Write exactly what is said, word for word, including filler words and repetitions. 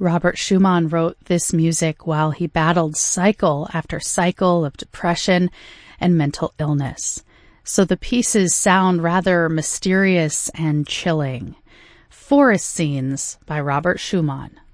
Robert Schumann wrote this music while he battled cycle after cycle of depression and mental illness. So the pieces sound rather mysterious and chilling. Forest Scenes by Robert Schumann.